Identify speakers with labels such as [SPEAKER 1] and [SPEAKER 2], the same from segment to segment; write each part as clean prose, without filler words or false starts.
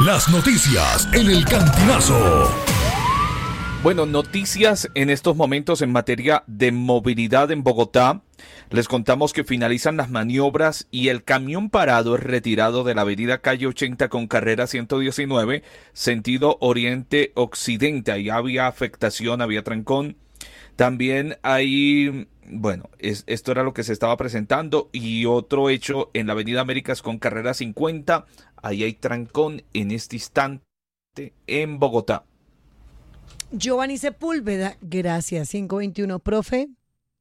[SPEAKER 1] Las noticias en el Cantinazo.
[SPEAKER 2] Bueno, noticias en estos momentos en materia de movilidad en Bogotá. Les contamos que finalizan las maniobras y el camión parado es retirado de la avenida Calle 80 con carrera 119, sentido oriente-occidente. Ahí había afectación, había trancón. También hay, bueno, esto era lo que se estaba presentando. Y otro hecho en la avenida Américas con carrera 50. Ahí hay trancón en este instante en Bogotá.
[SPEAKER 3] Giovanni Sepúlveda, gracias. 521, profe.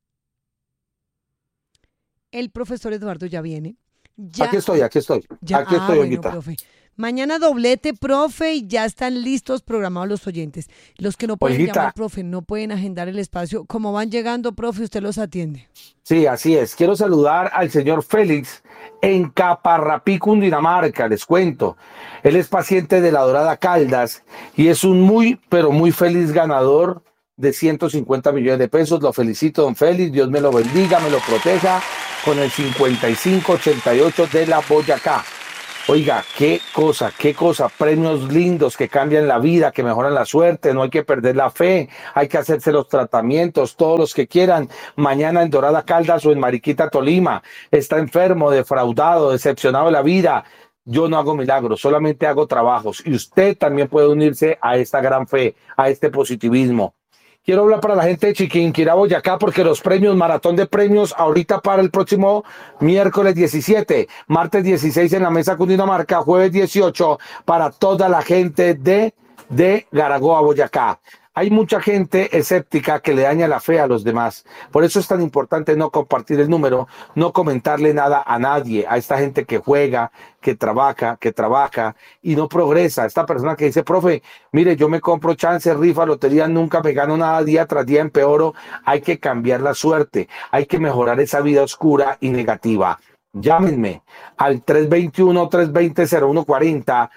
[SPEAKER 3] El profesor Eduardo ya viene. Ya,
[SPEAKER 4] aquí estoy. Aquí estoy,
[SPEAKER 3] bueno,
[SPEAKER 4] Olguita.
[SPEAKER 3] profe. Mañana doblete, profe, y ya están listos programados los oyentes. Los que no pueden
[SPEAKER 4] Olguita.
[SPEAKER 3] llamar, profe, no pueden agendar el espacio. Como van llegando, profe, usted los atiende.
[SPEAKER 4] Sí, así es. Quiero saludar al señor Félix en Caparrapí, Cundinamarca, les cuento. Él es paciente de la Dorada Caldas y es un muy, pero muy feliz ganador de 150 millones de pesos. Lo felicito, don Félix. Dios me lo bendiga, me lo proteja con el 5588 de la Boyacá. Oiga, qué cosa, premios lindos que cambian la vida, que mejoran la suerte, no hay que perder la fe, hay que hacerse los tratamientos, todos los que quieran, mañana en Dorada Caldas o en Mariquita, Tolima, está enfermo, defraudado, decepcionado de la vida. Yo no hago milagros, solamente hago trabajos y usted también puede unirse a esta gran fe, a este positivismo. Quiero hablar para la gente de Chiquinquirá, Boyacá, porque los premios, maratón de premios, ahorita para el próximo miércoles 17, martes 16 en la Mesa Cundinamarca, jueves 18 para toda la gente de Garagoa, Boyacá. Hay mucha gente escéptica que le daña la fe a los demás. Por eso es tan importante no compartir el número, no comentarle nada a nadie, a esta gente que juega, que trabaja y no progresa. Esta persona que dice, profe, mire, yo me compro chance, rifa, lotería, nunca me gano nada, día tras día empeoro. Hay que cambiar la suerte, hay que mejorar esa vida oscura y negativa. Llámenme al 321-320-0140,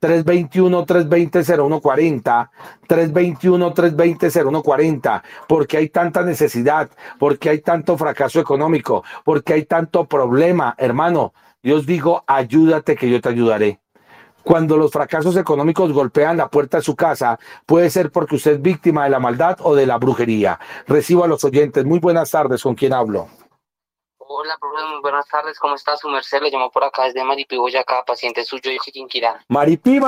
[SPEAKER 4] 321-320-0140, 321-320-0140, porque hay tanta necesidad, porque hay tanto fracaso económico, porque hay tanto problema, hermano. Dios dijo, ayúdate que yo te ayudaré. Cuando los fracasos económicos golpean la puerta de su casa, puede ser porque usted es víctima de la maldad o de la brujería. Recibo a los oyentes. Muy buenas tardes, ¿con quién hablo?
[SPEAKER 5] Hola, profe, muy buenas tardes, ¿cómo está? Su merced le llamó por acá desde Maripí, Boyacá, paciente suyo de Chiquinquirá.
[SPEAKER 4] Maripí,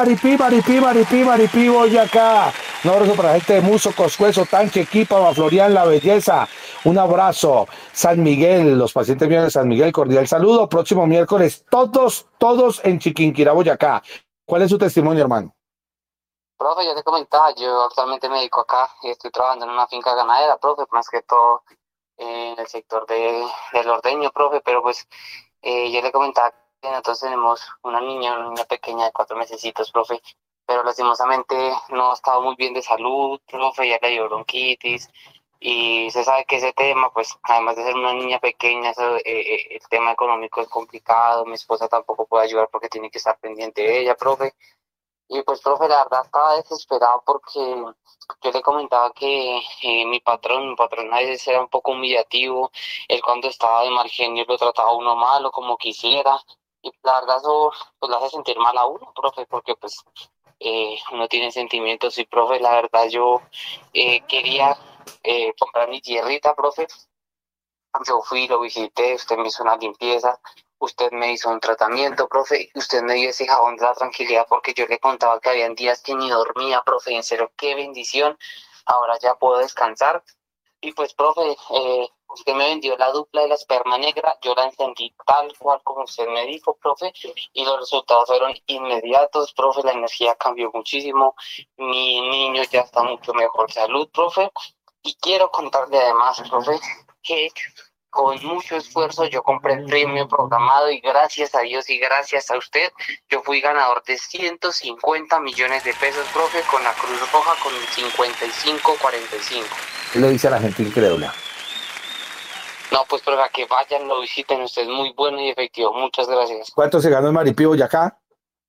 [SPEAKER 4] Boyacá. Un abrazo para la gente de Muso, Coscuezo, Tanque, Equipa, Florian, La Belleza. Un abrazo. San Miguel, los pacientes míos de San Miguel, cordial saludo. Próximo miércoles, todos en Chiquinquirá, Boyacá. ¿Cuál es su testimonio, hermano?
[SPEAKER 5] Profe, yo te comentaba, yo actualmente me dedico acá, estoy trabajando en una finca ganadera, profe, más que todo en el sector del ordeño, profe, pero pues yo le comentaba que nosotros tenemos una niña pequeña de 4 mesecitos, profe, pero lastimosamente no ha estado muy bien de salud, profe, ya le dio bronquitis, y se sabe que ese tema, pues además de ser una niña pequeña, el tema económico es complicado, mi esposa tampoco puede ayudar porque tiene que estar pendiente de ella, profe. Y pues, profe, la verdad estaba desesperado porque yo le comentaba que mi patrón a veces era un poco humillativo. Él cuando estaba de mal genio lo trataba a uno malo, como quisiera. Y la verdad eso pues, lo hace sentir mal a uno, profe, porque pues uno tiene sentimientos. Y, profe, la verdad yo quería comprar mi tierrita, profe. Yo fui, lo visité, usted me hizo una limpieza, usted me hizo un tratamiento, profe, y usted me dio ese jabón de la tranquilidad porque yo le contaba que habían días que ni dormía, profe, en serio, qué bendición, ahora ya puedo descansar. Y pues, profe, usted me vendió la dupla de la esperma negra, yo la encendí tal cual como usted me dijo, profe, y los resultados fueron inmediatos, profe, la energía cambió muchísimo, mi niño ya está mucho mejor salud, profe, y quiero contarle además, profe, que con mucho esfuerzo yo compré el premio programado y gracias a Dios y gracias a usted yo fui ganador de 150 millones de pesos, profe, con la Cruz Roja con el 5545.
[SPEAKER 4] ¿Qué le dice a la gente incrédula?
[SPEAKER 5] No, pues para que vayan, lo visiten, usted es muy bueno y efectivo, muchas gracias.
[SPEAKER 4] ¿Cuánto se ganó en Maripí, Boyacá?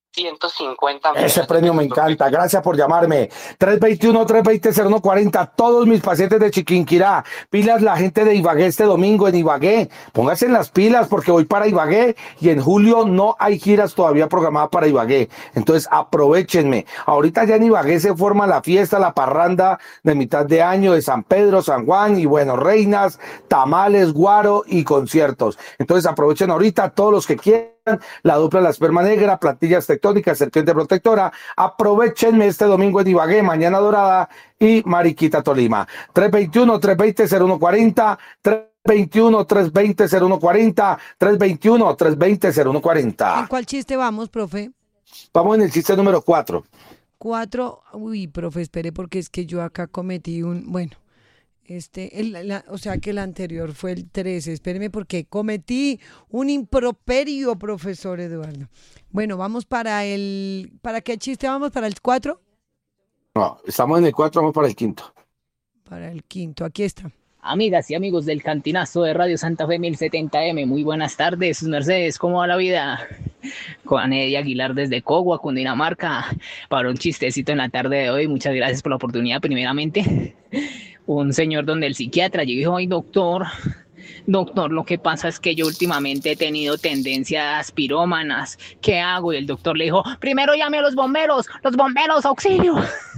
[SPEAKER 5] 150 millones
[SPEAKER 4] Ese
[SPEAKER 5] de
[SPEAKER 4] premio me
[SPEAKER 5] pesos, profe.
[SPEAKER 4] encanta. Gracias por llamarme. 321-320-0140. Todos mis pacientes de Chiquinquirá. Pilas la gente de Ibagué este domingo en Ibagué. Pónganse en las pilas porque voy para Ibagué y en julio no hay giras todavía programadas para Ibagué. Entonces aprovechenme. Ahorita ya en Ibagué se forma la fiesta, la parranda de mitad de año de San Pedro, San Juan y bueno, reinas, tamales, guaro y conciertos. Entonces aprovechen ahorita todos los que quieran. La dupla La Esperma Negra, Plantillas Tectónicas, Serpiente Protectora. Aprovechenme este domingo en Ibagué, Mañana Dorada y Mariquita, Tolima. 321-320-0140, 321-320-0140, 321-320-0140.
[SPEAKER 3] ¿En cuál chiste vamos, profe?
[SPEAKER 4] Vamos en el chiste número 4.
[SPEAKER 3] 4. Uy, profe, espere, porque es que yo acá cometí bueno, o sea que el anterior fue el 13. Espéreme porque cometí un improperio, profesor Eduardo. Bueno, vamos ¿para qué chiste vamos? ¿Para el 4?
[SPEAKER 4] No, estamos en el 4, vamos para el 5.
[SPEAKER 3] Para el 5, aquí está.
[SPEAKER 6] Amigas y amigos del Cantinazo de Radio Santa Fe 1070M, muy buenas tardes, sus mercedes, ¿cómo va la vida? Juan Eddie Aguilar desde Cogua, Cundinamarca, para un chistecito en la tarde de hoy. Muchas gracias por la oportunidad. Primeramente, un señor donde el psiquiatra llegó y dijo: ay, doctor, lo que pasa es que yo últimamente he tenido tendencias pirómanas, ¿qué hago? Y el doctor le dijo: primero llame a los bomberos, auxilio.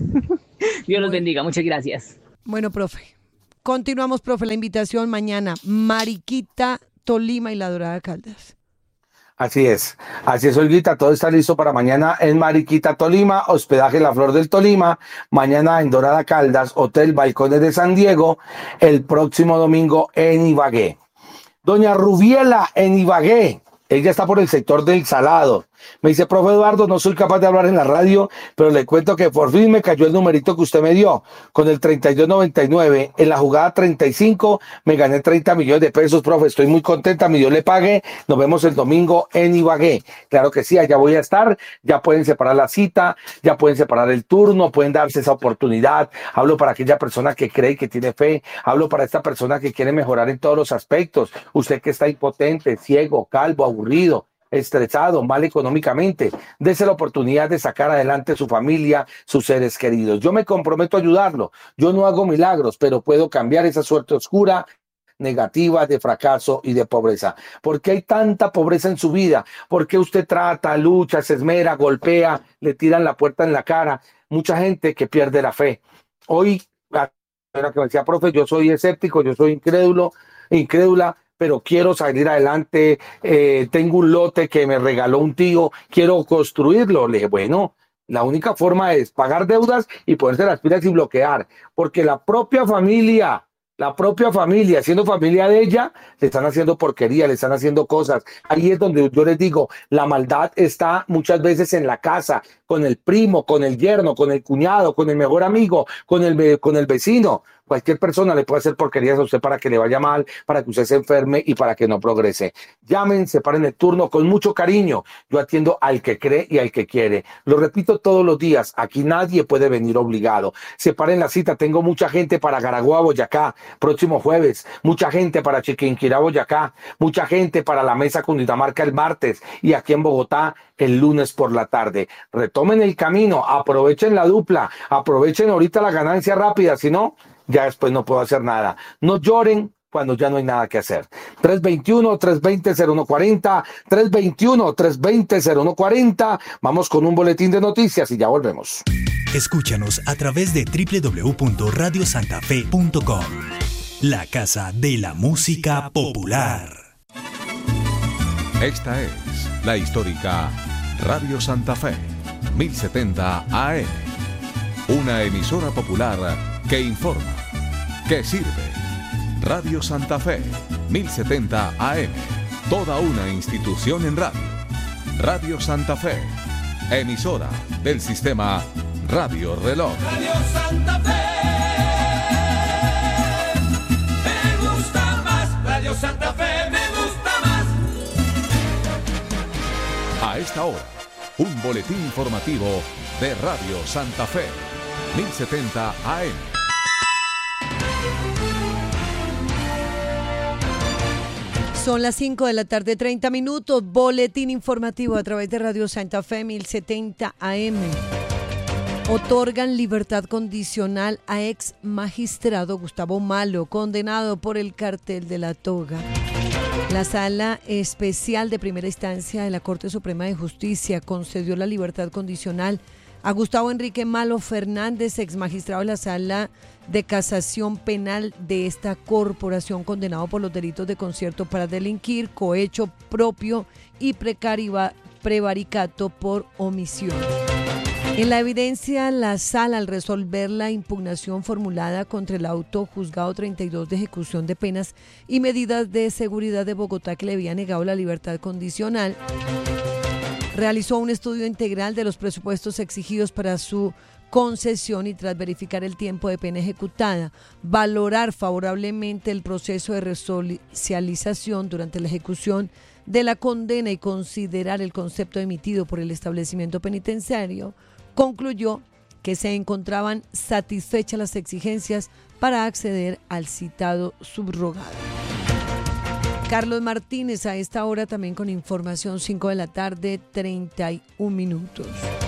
[SPEAKER 6] Dios los bendiga, muchas gracias.
[SPEAKER 3] Bueno, profe, continuamos, profe, la invitación mañana, Mariquita, Tolima y La Dorada, Caldas.
[SPEAKER 4] Así es, Olguita, todo está listo para mañana en Mariquita, Tolima, hospedaje La Flor del Tolima, mañana en Dorada, Caldas, Hotel Balcones de San Diego, el próximo domingo en Ibagué. Doña Rubiela en Ibagué, ella está por el sector del Salado. Me dice: profe Eduardo, no soy capaz de hablar en la radio, pero le cuento que por fin me cayó el numerito que usted me dio. Con el 3299, en la jugada 35, me gané 30 millones de pesos, profe. Estoy muy contenta, mi Dios le pague. Nos vemos el domingo en Ibagué. Claro que sí, allá voy a estar. Ya pueden separar la cita, ya pueden separar el turno, pueden darse esa oportunidad. Hablo para aquella persona que cree y que tiene fe. Hablo para esta persona que quiere mejorar en todos los aspectos. Usted que está impotente, ciego, calvo, aburrido, estresado, mal económicamente, dése la oportunidad de sacar adelante su familia, sus seres queridos. Yo me comprometo a ayudarlo. Yo no hago milagros, pero puedo cambiar esa suerte oscura, negativa, de fracaso y de pobreza. ¿Por qué hay tanta pobreza en su vida? ¿Por qué usted trata, lucha, se esmera, golpea, le tiran la puerta en la cara? Mucha gente que pierde la fe. Hoy, la señora que me decía: profe, yo soy escéptico, yo soy incrédula, pero quiero salir adelante, tengo un lote que me regaló un tío, quiero construirlo. Le dije: bueno, la única forma es pagar deudas y ponerse las pilas y bloquear, porque la propia familia, siendo familia de ella, le están haciendo porquería, le están haciendo cosas. Ahí es donde yo les digo, la maldad está muchas veces en la casa, con el primo, con el yerno, con el cuñado, con el mejor amigo, con el vecino. Cualquier persona le puede hacer porquerías a usted para que le vaya mal, para que usted se enferme y para que no progrese. Llamen, separen el turno con mucho cariño. Yo atiendo al que cree y al que quiere. Lo repito todos los días, aquí nadie puede venir obligado. Separen la cita, tengo mucha gente para Garaguá, Boyacá, próximo jueves. Mucha gente para Chiquinquirá, Boyacá. Mucha gente para la mesa Cundinamarca el martes. Y aquí en Bogotá el lunes por la tarde. Retomen el camino, aprovechen la dupla, aprovechen ahorita la ganancia rápida, si no, ya después no puedo hacer nada. No lloren cuando ya no hay nada que hacer. 321-320-0140, 321-320-0140. Vamos con un boletín de noticias y ya volvemos.
[SPEAKER 1] Escúchanos a través de www.radiosantafe.com. La casa de la música popular.
[SPEAKER 7] Esta es la histórica Radio Santa Fe, 1070 AM. Una emisora popular que informa, que sirve. Radio Santa Fe, 1070 AM. Toda una institución en radio. Radio Santa Fe, emisora del sistema Radio Reloj.
[SPEAKER 8] Radio Santa Fe, me gusta más. Radio Santa Fe, me gusta más.
[SPEAKER 7] A esta hora, un boletín informativo de Radio Santa Fe, 1070 AM.
[SPEAKER 3] Son las 5 de la tarde, 30 minutos. Boletín informativo a través de Radio Santa Fe 1070 AM. Otorgan libertad condicional a ex magistrado Gustavo Malo, condenado por el cartel de la toga. La Sala Especial de Primera Instancia de la Corte Suprema de Justicia concedió la libertad condicional a Gustavo Enrique Malo Fernández, ex magistrado de la Sala de Casación Penal de esta corporación, condenado por los delitos de concierto para delinquir, cohecho propio y prevaricato por omisión. En la evidencia, la Sala, al resolver la impugnación formulada contra el auto Juzgado 32 de ejecución de penas y medidas de seguridad de Bogotá, que le había negado la libertad condicional, realizó un estudio integral de los presupuestos exigidos para su concesión y, tras verificar el tiempo de pena ejecutada, valorar favorablemente el proceso de resocialización durante la ejecución de la condena y considerar el concepto emitido por el establecimiento penitenciario, concluyó que se encontraban satisfechas las exigencias para acceder al citado subrogado. Carlos Martínez a esta hora también con información, 5 de la tarde, 31 minutos.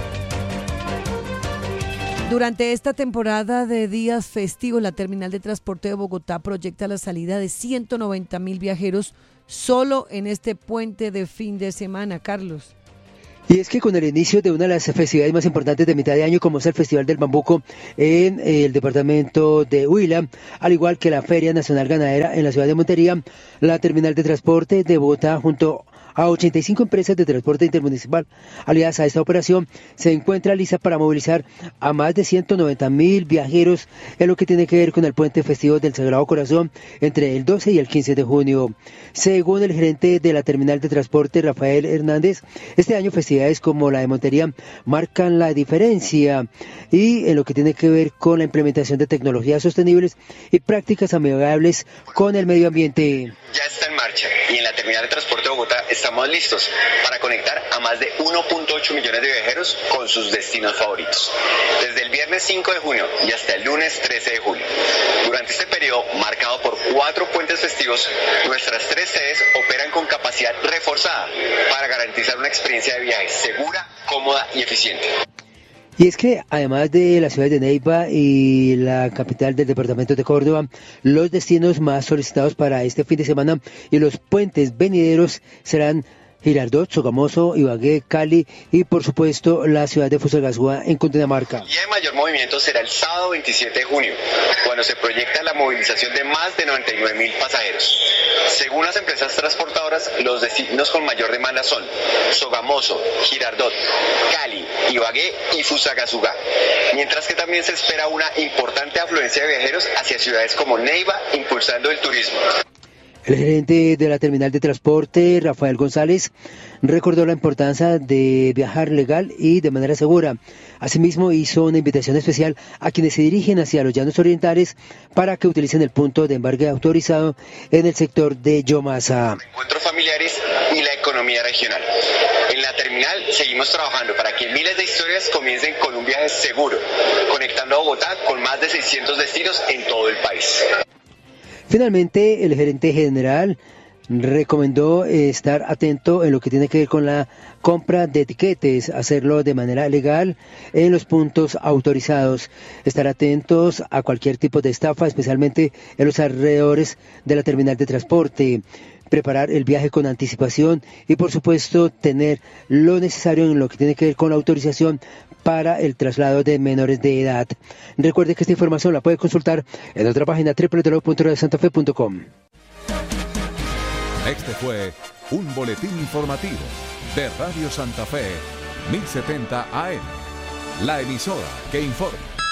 [SPEAKER 3] Durante esta temporada de días festivos, la Terminal de Transporte de Bogotá proyecta la salida de 190.000 viajeros solo en este puente de fin de semana, Carlos.
[SPEAKER 9] Y es que con el inicio de una de las festividades más importantes de mitad de año, como es el Festival del Bambuco en el departamento de Huila, al igual que la Feria Nacional Ganadera en la ciudad de Montería, la Terminal de Transporte de Bogotá, junto a 85 empresas de transporte intermunicipal aliadas a esta operación, se encuentra lista para movilizar a más de 190.000 viajeros en lo que tiene que ver con el puente festivo del Sagrado Corazón entre el 12 y el 15 de junio. Según el gerente de la Terminal de Transporte, Rafael Hernández, este año festividades como la de Montería marcan la diferencia y en lo que tiene que ver con la implementación de tecnologías sostenibles y prácticas amigables con el medio ambiente.
[SPEAKER 10] Ya está en marcha y en la Terminal de Transporte de Bogotá estamos listos para conectar a más de 1.8 millones de viajeros con sus destinos favoritos. Desde el viernes 5 de junio y hasta el lunes 13 de julio. Durante este periodo, marcado por 4 puentes festivos, nuestras 3 sedes operan con capacidad reforzada para garantizar una experiencia de viaje segura, cómoda y eficiente.
[SPEAKER 9] Y es que además de la ciudad de Neiva y la capital del departamento de Córdoba, los destinos más solicitados para este fin de semana y los puentes venideros serán Girardot, Sogamoso, Ibagué, Cali y por supuesto la ciudad de Fusagasugá en Cundinamarca.
[SPEAKER 10] El día de mayor movimiento será el sábado 27 de junio, cuando se proyecta la movilización de más de 99.000 pasajeros. Según las empresas transportadoras, los destinos con mayor demanda son Sogamoso, Girardot, Cali, Ibagué y Fusagasugá, mientras que también se espera una importante afluencia de viajeros hacia ciudades como Neiva, impulsando el turismo.
[SPEAKER 9] El gerente de la Terminal de Transporte, Rafael González, recordó la importancia de viajar legal y de manera segura. Asimismo, hizo una invitación especial a quienes se dirigen hacia los llanos orientales para que utilicen el punto de embarque autorizado en el sector de Yomasa.
[SPEAKER 10] Encuentros familiares y la economía regional. En la terminal seguimos trabajando para que miles de historias comiencen con un viaje seguro, conectando a Bogotá con más de 600 destinos en todo el país.
[SPEAKER 9] Finalmente, el gerente general recomendó estar atento en lo que tiene que ver con la compra de etiquetes, hacerlo de manera legal en los puntos autorizados, estar atentos a cualquier tipo de estafa, especialmente en los alrededores de la terminal de transporte, preparar el viaje con anticipación y por supuesto tener lo necesario en lo que tiene que ver con la autorización para el traslado de menores de edad. Recuerde que esta información la puede consultar en nuestra página www.radiosantafe.com.
[SPEAKER 7] Este fue un boletín informativo de Radio Santa Fe 1070 AM, la emisora que informa.